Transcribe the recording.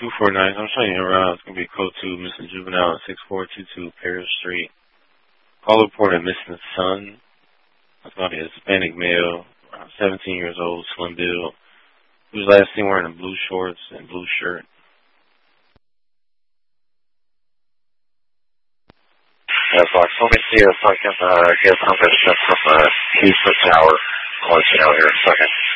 249. I'm showing you around. It's going to be code 2, missing juvenile at 6422 Paris Street. Call reported missing son. That's about a Hispanic male, around 17 years old, slim build. He was last seen wearing blue shorts and blue shirt. Fox 22, second, give numbers from the Houston Tower. I'll let you know here in a second.